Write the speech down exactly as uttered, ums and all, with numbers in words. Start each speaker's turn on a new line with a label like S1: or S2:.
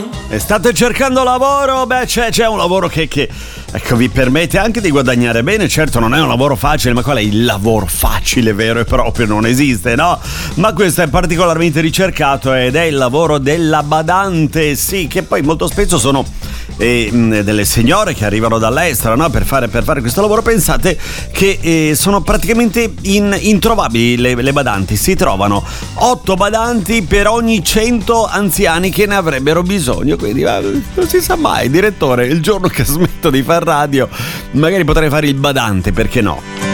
S1: E state cercando lavoro? Beh, c'è, c'è un lavoro che, che ecco, vi permette anche di guadagnare bene. Certo, non è un lavoro facile, ma qual è il lavoro facile vero e proprio? Non esiste, no? Ma questo è particolarmente ricercato ed è il lavoro della badante, sì, che poi molto spesso sono eh, delle signore che arrivano dall'estero, no? Per fare, per fare questo lavoro. Pensate che eh, sono praticamente in, introvabili le, le badanti. Si trovano otto badanti per ogni cento anziani che ne avrebbero bisogno. Quindi non si sa mai, direttore, il giorno che smetto di far radio magari potrei fare il badante, perché no?